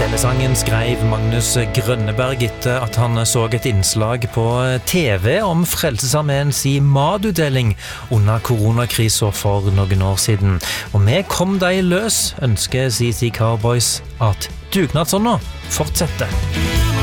Fjellesangen skrev Magnus Grønneberg etter at han så et innslag på TV om Frelsesarmeens matutdeling under koronakrisen for noen år siden. Og vi kom deg løs, ønsker CC Cowboys at dugnadsånda fortsetter.